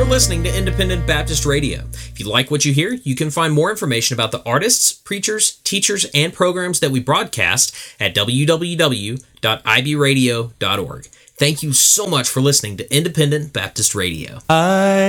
listening to Independent Baptist Radio. If you like what you hear, you can find more information about the artists, preachers, teachers, and programs that we broadcast at www.ibradio.org. Thank you so much for listening to Independent Baptist Radio.